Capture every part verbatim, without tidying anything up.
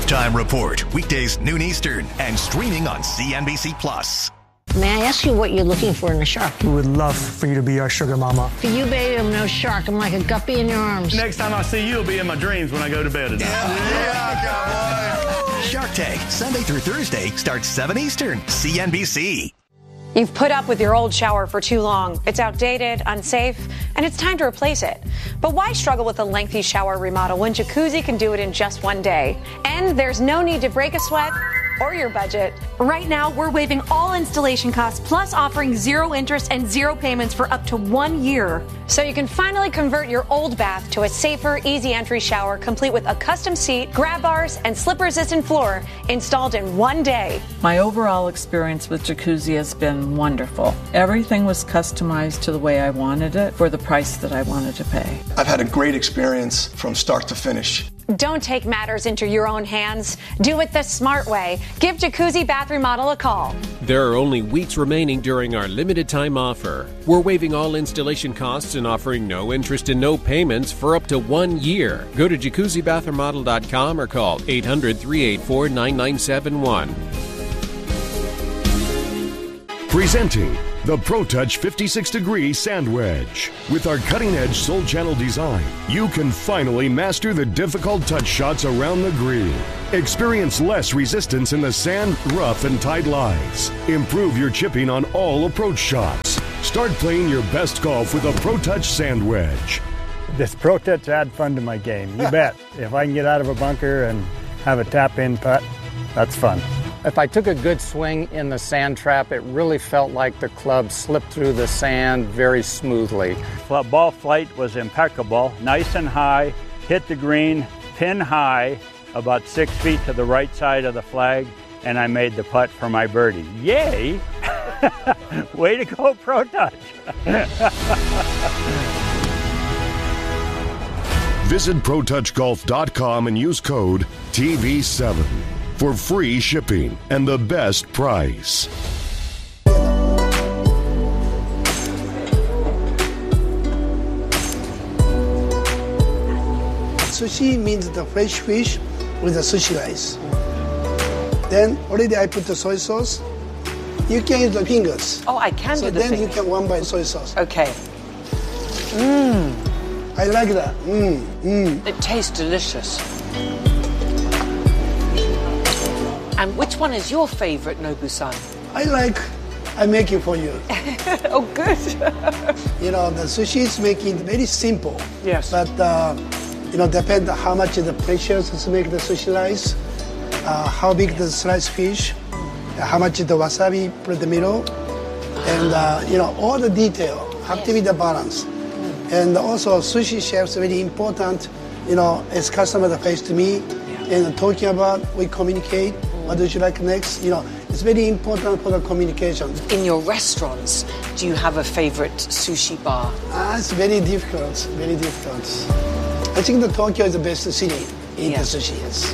Halftime Report, weekdays noon Eastern, and streaming on C N B C Plus. May I ask you what you're looking for in a shark? We would love for you to be our sugar mama. For you, baby, I'm no shark. I'm like a guppy in your arms. Next time I see you, it'll be in my dreams when I go to bed at night. Yeah, yeah, Shark Tank, Sunday through Thursday, starts seven Eastern, C N B C. You've put up with your old shower for too long. It's outdated, unsafe, and it's time to replace it. But why struggle with a lengthy shower remodel when Jacuzzi can do it in just one day? And there's no need to break a sweat or your budget. Right now, we're waiving all installation costs, plus offering zero interest and zero payments for up to one year. So you can finally convert your old bath to a safer, easy entry shower, complete with a custom seat, grab bars, and slip-resistant floor installed in one day. My overall experience with Jacuzzi has been wonderful. Everything was customized to the way I wanted it for the price that I wanted to pay. I've had a great experience from start to finish. Don't take matters into your own hands. Do it the smart way. Give Jacuzzi Bath Remodel a call. There are only weeks remaining during our limited time offer. We're waiving all installation costs and offering no interest and no payments for up to one year. Go to jacuzzi bath remodel dot com or call eight hundred, three eight four, nine nine seven one. Presenting the ProTouch fifty-six degree Sand Wedge. With our cutting-edge Soul Channel design, you can finally master the difficult touch shots around the green. Experience less resistance in the sand, rough, and tight lies. Improve your chipping on all approach shots. Start playing your best golf with a ProTouch Sand Wedge. This ProTouch add fun to my game, you bet. If I can get out of a bunker and have a tap-in putt, that's fun. If I took a good swing in the sand trap, it really felt like the club slipped through the sand very smoothly. Ball flight was impeccable, nice and high, hit the green, pin high, about six feet to the right side of the flag, and I made the putt for my birdie. Yay! Way to go, ProTouch! Visit pro touch golf dot com and use code T V seven. For free shipping and the best price. Sushi means the fresh fish with the sushi rice. Then already I put the soy sauce. You can use the fingers. Oh, I can so do the then fingers. you can one by soy sauce. Okay. Mmm. I like that. Mmm. Mmm. It tastes delicious. And which one is your favorite, Nobu-san? I like, I make it for you. Oh, good. You know, the sushi is making very simple. Yes. But, uh, you know, depend on how much the precious to make the sushi rice, uh, how big the sliced fish, uh, how much the wasabi put in the middle, and, uh, you know, all the detail have to be the balance. And also, sushi chefs very important, you know, as customer face to me, and talking about, we communicate. What would you like next? You know, it's very important for the communication. In your restaurants, do you have a favorite sushi bar? Ah, it's very difficult, very difficult. I think the Tokyo is the best city in Yeah. the sushi, yes.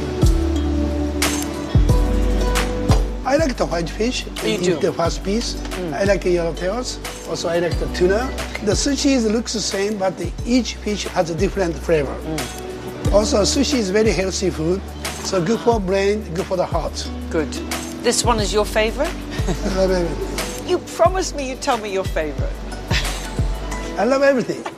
I like the white fish. You eat do? the first piece. Mm. I like the yellowtails. Also, I like the tuna. The sushi is, looks the same, but the, each fish has a different flavor. Mm. Also, sushi is very healthy food. So good for brain, good for the heart. Good. This one is your favorite? I love everything. You promised me you'd tell me your favorite. I love everything.